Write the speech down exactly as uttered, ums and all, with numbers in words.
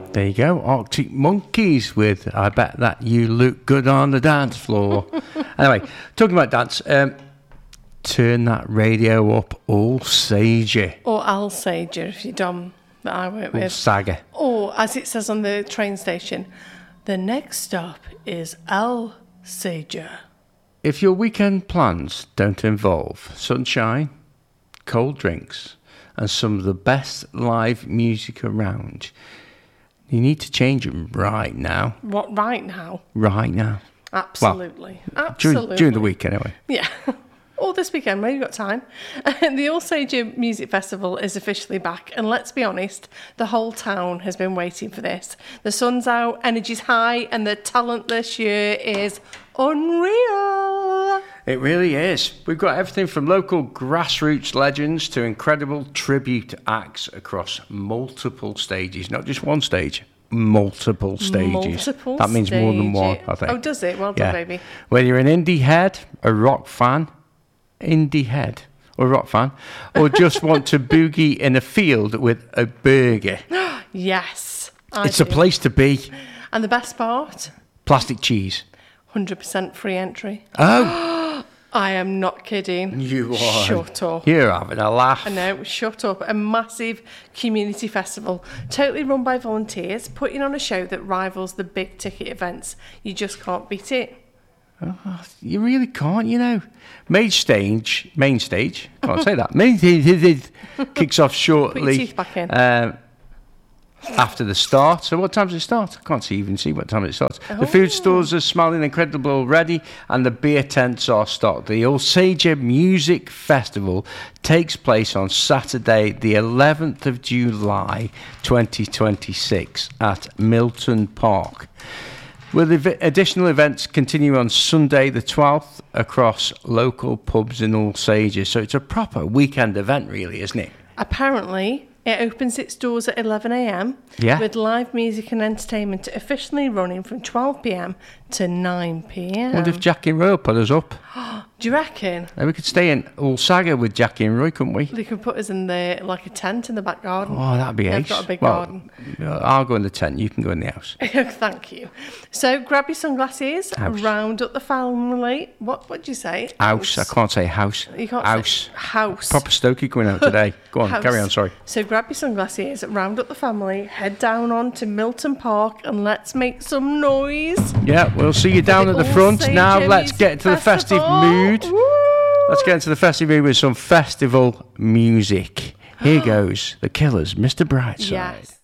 There you go, Arctic Monkeys with I Bet That You Look Good on the Dance Floor. Anyway, talking about dance, um, turn that radio up, all Sager. Or Alsager, if you're dumb, that I work with. All Sager. Or, as it says on the train station, the next stop is Alsager. If your weekend plans don't involve sunshine, cold drinks, and some of the best live music around, you need to change them right now. What, right now? Right now. Absolutely. Well, Absolutely. During, during the week, anyway. Yeah. Or this weekend, when you've got time. The All Sager Music Festival is officially back. And let's be honest, the whole town has been waiting for this. The sun's out, energy's high, and the talent this year is unreal. It really is. We've got everything from local grassroots legends to incredible tribute acts across multiple stages. Not just one stage, multiple stages. Multiple that means more than one, stages. I think. Oh, does it? Well done, Yeah. baby. Whether you're an indie head, a rock fan, indie head, or rock fan, or just want to boogie in a field with a burger, Yes. I it's do. a place to be. And the best part? Plastic cheese. one hundred percent free entry. Oh, I am not kidding. you are. Shut up. You're having a laugh. I know, shut up. A massive community festival, totally run by volunteers, putting on a show that rivals the big ticket events. You just can't beat it. Oh, you really can't, you know. Main stage, main stage, can't say that. Main stage kicks off shortly. Put your teeth back in. Um, after the start. So what time does it start? I can't see, even see what time it starts. The food stores are smelling incredible already, and the beer tents are stocked. The All Sager Music Festival takes place on Saturday, the eleventh of July, twenty twenty-six, at Milton Park. With ev- additional events continue on Sunday the twelfth across local pubs in All Sager. So it's a proper weekend event, really, isn't it? Apparently, it opens its doors at eleven a.m. Yeah. with live music and entertainment officially running from twelve p.m. to nine p.m. I wonder if Jackie and Roy will put us up. Do you reckon? Uh, We could stay in All Saga with Jackie and Roy, couldn't we? They could put us in the like a tent in the back garden. Oh, that'd be They've ace. got a big well, garden. uh, I'll go in the tent, you can go in the house. Thank you. So grab your sunglasses, House. round up the family. What would you say? House, I can't say house. You can't house. Say house. Proper Stokey going out today. Go on, House. carry on, sorry. So grab your sunglasses, round up the family, head down on to Milton Park, and let's make some noise. Yeah, we'll see you down The at the All front. Sager Now let's Music get into the festive Festival. mood. Woo! Let's get into the festive mood with some festival music. Here goes The Killers, Mister Brightside. Yes.